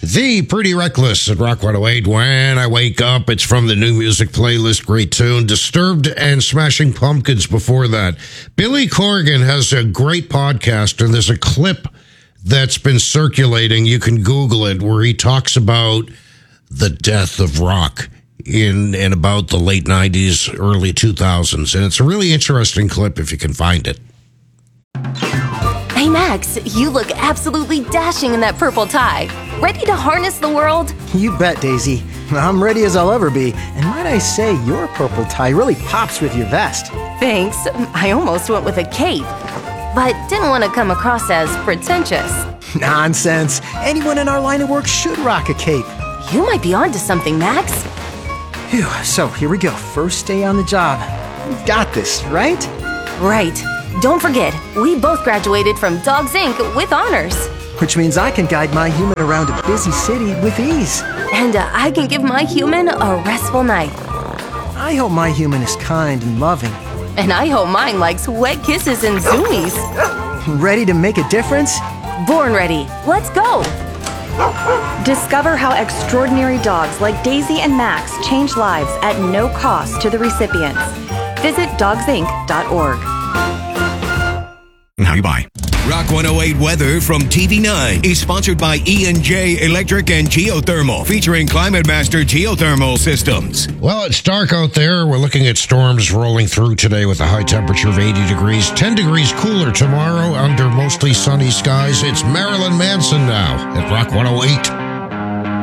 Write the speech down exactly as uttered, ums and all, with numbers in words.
The Pretty Reckless at Rock one oh eight. When I Wake Up, it's from the new music playlist. Great tune. Disturbed and Smashing Pumpkins before that. Billy Corgan has a great podcast, and there's a clip that's been circulating. You can Google it, where he talks about the death of rock in and about the late nineties, early two thousands. And it's a really interesting clip if you can find it. Hey Max, you look absolutely dashing in that purple tie. Ready to harness the world? You bet, Daisy. I'm ready as I'll ever be. And might I say, your purple tie really pops with your vest. Thanks. I almost went with a cape, but didn't want to come across as pretentious. Nonsense. Anyone in our line of work should rock a cape. You might be onto something, Max. Phew, so here we go. First day on the job. We've got this, right? Right. Don't forget, we both graduated from Dogs Incorporated with honors. Which means I can guide my human around a busy city with ease. And uh, I can give my human a restful night. I hope my human is kind and loving. And I hope mine likes wet kisses and zoomies. Ready to make a difference? Born ready. Let's go. Discover how extraordinary dogs like Daisy and Max change lives at no cost to the recipients. Visit dogs inc dot org. How you buy? Rock one oh eight weather from T V nine is sponsored by E and J Electric and Geothermal, featuring Climate Master Geothermal Systems. Well, it's dark out there. We're looking at storms rolling through today with a high temperature of eighty degrees. ten degrees cooler tomorrow under mostly sunny skies. It's Marilyn Manson now at Rock one oh eight.